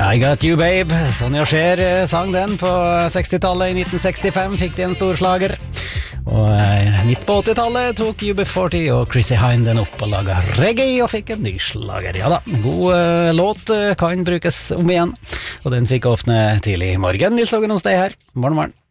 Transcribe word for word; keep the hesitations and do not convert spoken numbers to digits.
I Got You Babe, Sonja Cher sang den på sekstitallet. I nitten sekstifem fikk de en storslager. Og midt på åttitallet tok U B forty og Chrissy Hine den opp og laget reggae og fikk en ny slager. Ja da, god uh, låt kan brukes om igjen. Og den fikk åpne tidlig i morgen. Nils Ågen hos deg her. Morgen, morgen.